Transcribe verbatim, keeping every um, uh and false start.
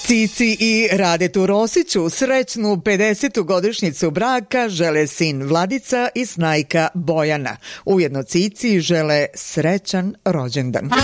Cici i Radetu Rosiću srećnu pedesetu godišnjicu braka žele sin Vladica i snajka Bojana. Ujedno Cici žele srećan rođendan.